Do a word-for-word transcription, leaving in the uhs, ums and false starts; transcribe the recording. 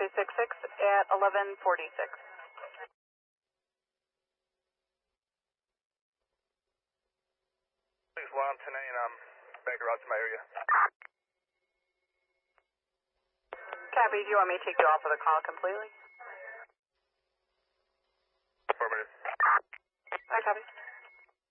Cafe six six at eleven forty-six. Please, one ten eight, I'm back around to my area. Copy, do you want me to take you off of the call completely? Affirmative. I copy.